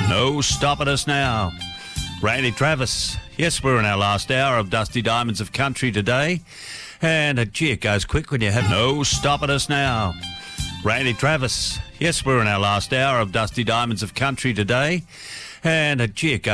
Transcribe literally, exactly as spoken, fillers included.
No stopping us now. Randy Travis. Yes, we're in our last hour of Dusty Diamonds of Country today. And uh, gee, it goes quick when you have no stopping us now. Randy Travis. Yes, we're in our last hour of Dusty Diamonds of Country today. And uh, gee, it goes